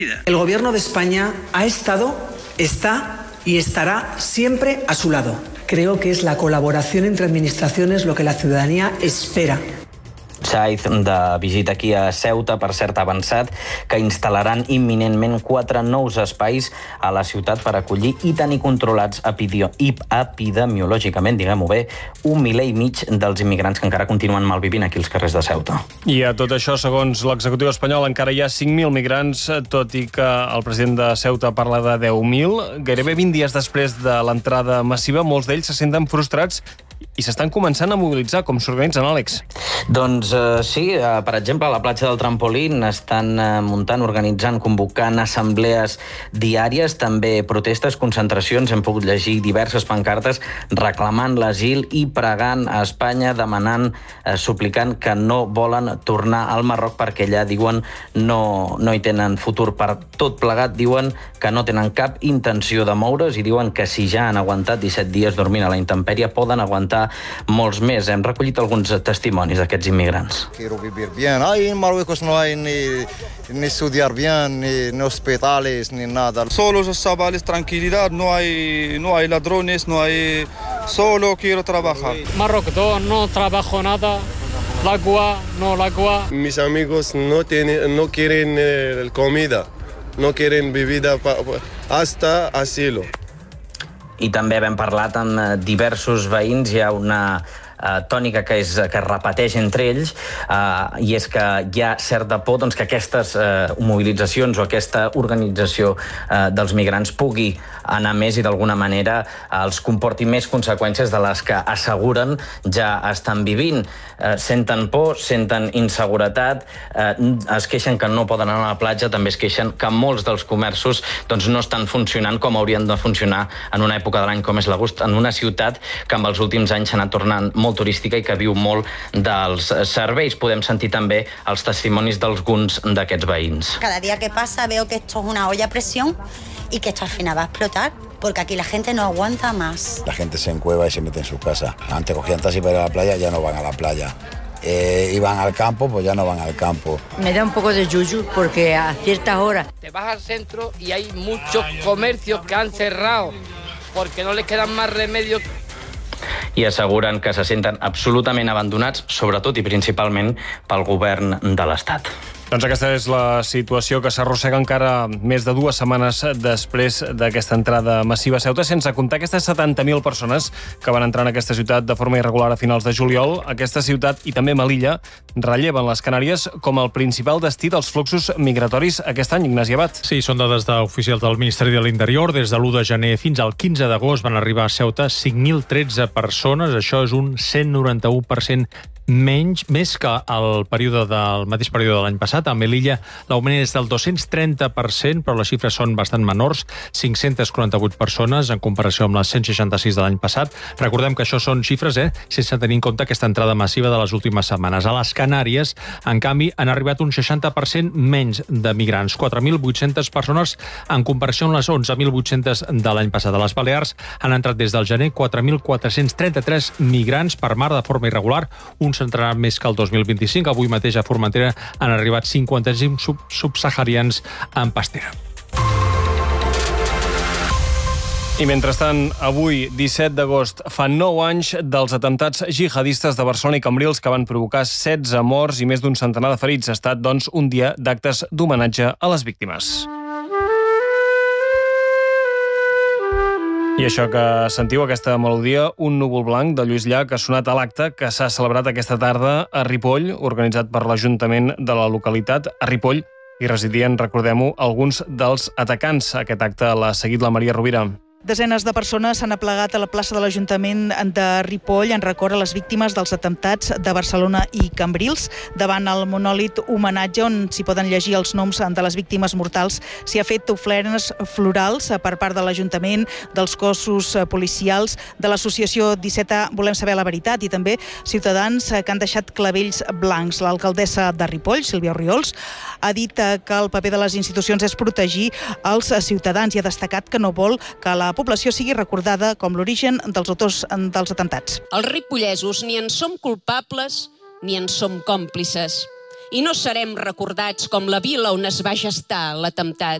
El gobierno de España ha estado, está y estará siempre a su lado. Creo que es la colaboración entre administraciones lo que la ciudadanía espera. Saiz de visita aquí a Ceuta, per cert, ha avançat que instal·laran imminentment 4 nous espais a la ciutat per acollir i tenir controlats epidemiològicament, diguem-ho bé, 1,5 milió dels immigrants que encara continuen malvivint aquí als carrers de Ceuta. I a tot això, segons l'executiu espanyol, encara hi ha 5.000 migrants, tot i que el president de Ceuta parla de 10.000. Gairebé 20 dies després de l'entrada massiva, molts d'ells se senten frustrats i s'estan començant a mobilitzar. Com s'organitzen, Àlex? Doncs sí, per exemple, a la platja del Trampolín estan muntant, organitzant, convocant assemblees diàries, també protestes, concentracions. Hem pogut llegir diverses pancartes reclamant l'asil i pregant a Espanya, demanant, suplicant que no volen tornar al Marroc perquè allà, diuen, no hi tenen futur. Per tot plegat, diuen que no tenen cap intenció de moure's i diuen que si ja han aguantat 17 dies dormint a la intempèrie, poden aguantar molts més. Hem recollit alguns testimonis d'aquests immigrants. Quiero vivir bien. Ahí en Marruecos no hay ni estudiar bien, ni hospitales, ni nada. Solo chavales, tranquilidad, no hay ladrones, solo quiero trabajar. Marruecos no trabajo nada. L'agua. Mis amigos no quieren comida, no quieren bebida hasta asilo. I també hem parlat amb diversos veïns. Hi ha una tònica que es repeteix entre ells, i és que hi ha certa por que aquestes mobilitzacions o aquesta organització dels migrants pugui anar més i d'alguna manera els comporti més conseqüències de les que asseguren ja estan vivint. Senten por, senten inseguretat, es queixen que no poden anar a la platja, també es queixen que molts dels comerços no estan funcionant com haurien de funcionar en una època de l'any com és l'agost, en una ciutat que en els últims anys s'ha anat tornant molt turística i que viu molt dels serveis. Podem sentir també els testimonis d'alguns d'aquests veïns. Cada dia que passa veo que esto es una olla a presión y que esto al final va a explotar, porque aquí la gente no aguanta más. La gente se encueva y se mete en su casa. Antes cogían taxi para ir a la playa, ya no van a la playa. Iban al campo, pues ya no van al campo. Me da un poco de yuyu porque a ciertas horas Te vas al centro y hay muchos comercios que han cerrado porque no les quedan más remedio. I asseguren que se senten absolutament abandonats, sobretot i principalment pel govern de l'Estat. Doncs aquesta és la situació que s'arrossega encara més de 2 setmanes després d'aquesta entrada massiva a Ceuta, sense comptar aquestes 70.000 persones que van entrar en aquesta ciutat de forma irregular a finals de juliol. Aquesta ciutat i també Melilla relleven les Canàries com el principal destí dels fluxos migratoris aquest any. Ignasi Abad. Sí, són dades oficials del Ministeri de l'Interior. Des de l'1 de gener fins al 15 d'agost van arribar a Ceuta 5.013 persones. Això és un 191% més que el mateix període de l'any passat. A Melilla l'augment és del 230%, però les xifres són bastant menors, 548 persones en comparació amb les 166 de l'any passat. Recordem que això són xifres, sense tenir en compte aquesta entrada massiva de les últimes setmanes. A les Canàries, en canvi, han arribat un 60% menys de migrants, 4.800 persones en comparació amb les 11.800 de l'any passat. A les Balears han entrat des del gener 4.433 migrants per mar de forma irregular, un centenar més que el 2025. Avui mateix a Formentera han arribat 55 subsaharians en pastera. I mentrestant, avui, 17 d'agost, fa 9 anys dels atemptats jihadistes de Barcelona i Cambrils que van provocar 16 morts i més d'un centenar de ferits. Ha estat, doncs, un dia d'actes d'homenatge a les víctimes. I això que sentiu, aquesta melodia, Un núvol blanc, de Lluís Llach, ha sonat a l'acte que s'ha celebrat aquesta tarda a Ripoll, organitzat per l'Ajuntament de la localitat. A Ripoll hi residien, recordem-ho, alguns dels atacants. Aquest acte l'ha seguit la Maria Rovira. Desenes de persones s'han aplegat a la plaça de l'Ajuntament de Ripoll en record a les víctimes dels atemptats de Barcelona i Cambrils. Davant el monòlit homenatge on s'hi poden llegir els noms de les víctimes mortals, s'hi ha fet ofrenes florals per part de l'Ajuntament, dels cossos policials, de l'associació 17A Volem saber la veritat i també ciutadans que han deixat clavells blancs. L'alcaldessa de Ripoll, Sílvia Orriols, ha dit que el paper de les institucions és protegir els ciutadans i ha destacat que no vol que la població sigui recordada com l'origen dels autors dels atemptats. Els ripollesos ni en som culpables ni en som còmplices. i no serem recordats com la vila on es va gestar l'atemptat.